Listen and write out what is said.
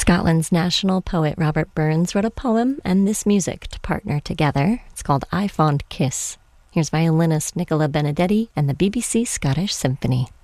Scotland's national poet Robert Burns wrote a poem and this music to partner together. It's called I Fond Kiss. Here's violinist Nicola Benedetti and the BBC Scottish Symphony.